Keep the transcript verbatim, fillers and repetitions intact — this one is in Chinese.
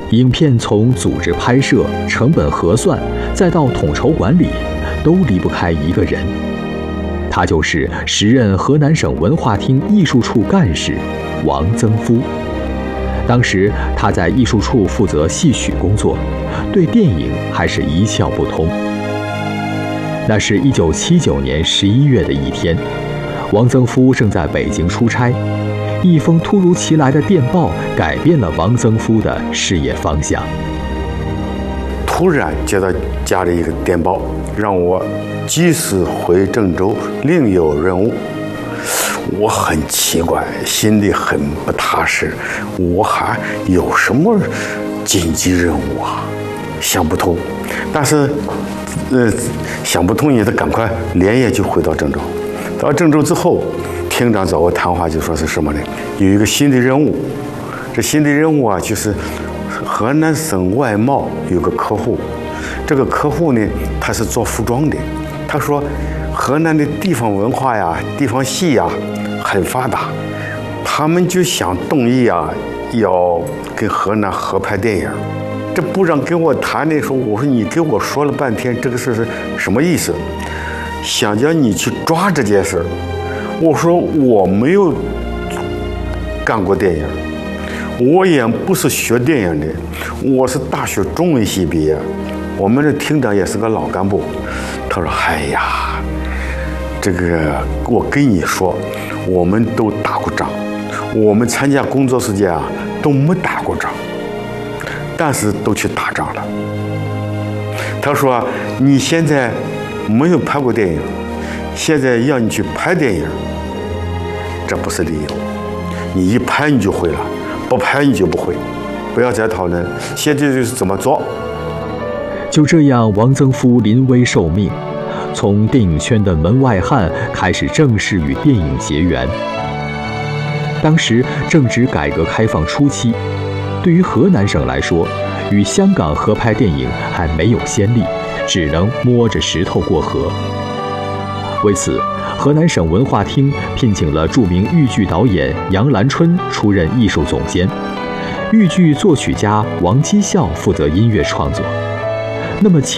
影片从组织拍摄、成本核算，再到统筹管理，都离不开一个人，他就是时任河南省文化厅艺术处干事王曾夫。当时他在艺术处负责戏曲工作，对电影还是一窍不通。那是一九七九年十一月的一天，王曾夫正在北京出差，一封突如其来的电报改变了王曾夫的事业方向。 突然接到家里一个电报，让我及时回郑州，另有任务。我很奇怪，心里很不踏实，我还有什么紧急任务啊？想不通。但是，呃，想不通也得赶快连夜就回到郑州。到郑州之后，厅长找我谈话，就说是什么呢？有一个新的任务，这新的任务啊，就是河南省外贸有个客户，这个客户呢，他是做服装的。他说，河南的地方文化呀、地方戏呀很发达，他们就想动议啊，要跟河南合拍电影。这部长跟我谈的时候，我说你给我说了半天，这个事是什么意思？想叫你去抓这件事。我说我没有干过电影，我也不是学电影的，我是大学中文系毕业，我们的厅长也是个老干部。他说：“哎呀，这个我跟你说，我们都打过仗，我们参加工作时间啊都没打过仗，但是都去打仗了。”他说：“你现在没有拍过电影，现在要你去拍电影，这不是理由。你一拍你就会了，不拍你就不会。不要再讨论，现在就是怎么做。” 就这样，王曾夫临危受命，从电影圈的门外汉开始正式与电影结缘。当时正值改革开放初期，对于河南省来说，与香港合拍电影还没有先例，只能摸着石头过河。为此，河南省文化厅聘请了著名豫剧导演杨兰春出任艺术总监，豫剧作曲家王基孝负责音乐创作。那么其